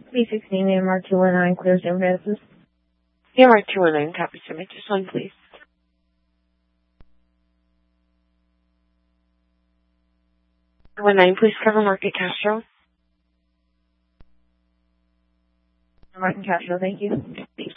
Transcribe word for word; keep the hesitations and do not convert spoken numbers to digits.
B sixteen A M R two one nine, clear San Francisco. A M R two one nine, copy, submit. Just one, please. one nine, please cover Market Castro. Martin Castro, thank you.